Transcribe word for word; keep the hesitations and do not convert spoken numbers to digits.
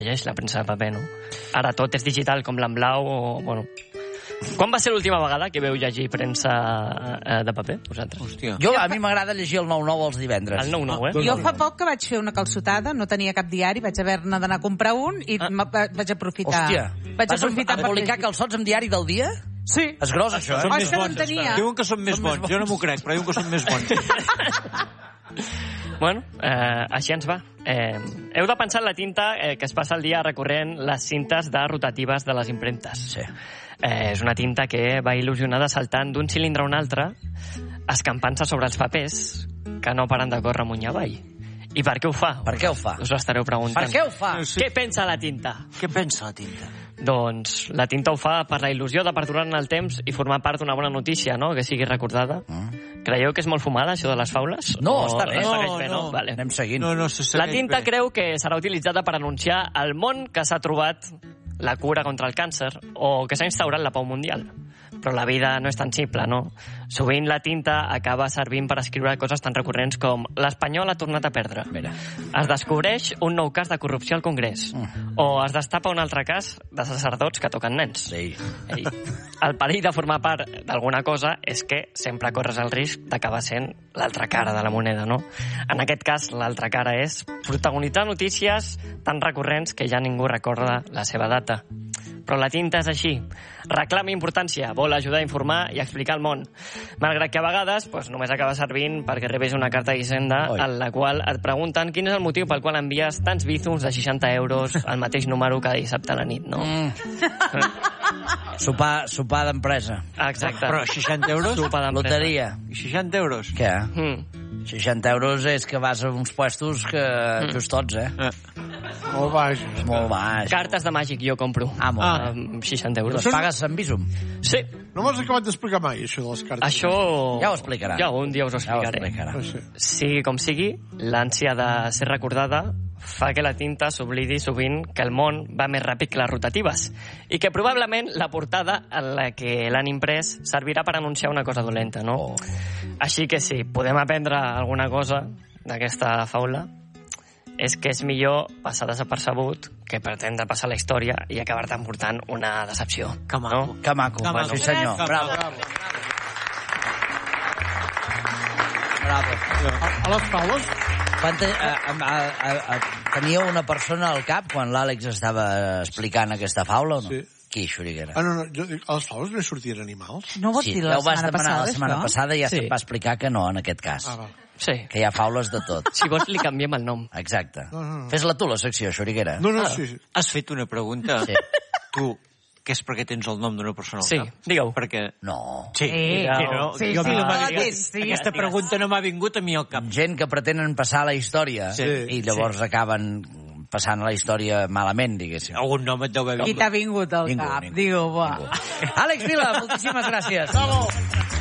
llegeix la premsa de paper, no? Ara tot és digital, com l'emblau o... Bueno. Quan va ser l'última vegada que veu llegir premsa eh, de paper, vosaltres? Hòstia. Jo, a mi m'agrada llegir el nou nou els divendres. El nou nou, eh? Jo fa poc que vaig fer una calçotada, no tenia cap diari, vaig haver-ne d'anar a comprar un i ah. vaig aprofitar. Hòstia, vaig vas aprofitar a publicar calçots amb diari del dia? Sí. És gros, això, eh? Són Oh, més és que no bons. en tenia. Diuen que són més bons. Jo no m'ho crec, però diuen que són més bons. Bueno, eh, així ens va. Eh, heu de pensar en la tinta eh, que es passa el dia recorrent les cintes de rotatives de les impremtes. Sí. Eh, és una tinta que va il·lusionada saltant d'un cilindre a un altre, escampant-se sobre els papers que no paren de córrer amunt i avall. I per què ho fa? Per què ho fa? Us ho estareu preguntant. Per què ho fa? Sí. Què pensa la tinta? Què pensa la tinta? Doncs la tinta ho fa per la il·lusió de perdurar en el temps i formar part d'una bona notícia, no?, que sigui recordada. Mm. Creieu que és molt fumada, això de les faules? No, o està bé. es segueix No, bé, no. Vale. Anem seguint. No, no, se La segueix tinta bé. creu que serà utilitzada per anunciar al món que s'ha trobat la cura contra el càncer o que s'ha instaurat la pau mundial. Però la vida no és tan simple, no? Sovint la tinta acaba servint per escriure coses tan recurrents com l'Espanyol ha tornat a perdre. Mira. Es descobreix un nou cas de corrupció al Congrés. Mm. O es destapa un altre cas de sacerdots que toquen nens. Sí. Ei, el perill de formar part d'alguna cosa és que sempre corres el risc d'acabar sent l'altra cara de la moneda, no? En aquest cas, l'altra cara és protagonitzar notícies tan recurrents que ja ningú recorda la seva data. Però la tinta és així. Reclama importància, vol ajudar a informar i a explicar el món. Malgrat que a vegades pues, només acaba servint perquè rebés una carta d'Hisenda en la qual et pregunten quin és el motiu pel qual envies tants bizums de seixanta euros al mateix número cada dissabte a la nit, no? Mm. Sopar, sopar d'empresa. Exacte. Però seixanta euros? Sopar d'empresa. Loteria. I seixanta euros? Què? Mm. seixanta euros és que vas a uns puestos que just tots, eh? Eh. Molt baix. Molt baix. Cartes de màgic jo compro. Ah, molt ah. Amb seixanta euros. Les pagues amb Bizum? Sí. No m'has acabat d'explicar mai, això de les cartes. Això... Ja ho explicarà. Ja, un dia us ho Ja ho explicaré. explicarà. Ah, sí. Sigui com sigui, l'ànsia de ser recordada fa que la tinta s'oblidi sovint que el món va més ràpid que les rotatives i que probablement la portada en la que l'han imprès servirà per anunciar una cosa dolenta, no? Oh. Així que sí, podem aprendre alguna cosa d'aquesta faula, és que és millor passar desapercebut que pretendre passar la història i acabar-te emportant una decepció. Que maco. No? Que maco. Que maco. Sí, senyor. Que Bravo. maco. Bravo. A, a les faules... Quan te, a, a, a, a, teníeu una persona al cap quan l'Àlex estava explicant aquesta faula o no? Sí. Qui, Xuriguera? Ah, no, no, jo dic, a les faules no hi sortien animals? No ho vas Sí, dir ja la ho vas setmana demanar passada, la setmana això? passada i ja Sí. se't va explicar que no, en aquest cas. Ah, va. Sí. Que hi ha faules de tot. Si vols li canviem el nom. Exacte. No, no, no. Fes-la tu, la secció, Xuriguera. No, no, Ah. sí, sí. Has fet una pregunta? Sí. Tu, què és perquè tens el nom d'una persona al Sí, cap? digue-ho. Perquè... No. Sí, Sí. sí, no? Sí, Jo a mi sí, no m'ha no, vingut- sí, sí. Aquesta pregunta no m'ha vingut a mi al cap. Gent que pretenen passar la història Sí. i llavors acaben passant la història malament, diguéssim. Algun nom et deu haver Qui vingut. t'ha vingut al Ningú, cap? ningú. Digue-ho, va. Àlex Vila, moltíssimes gràcies. Bravo!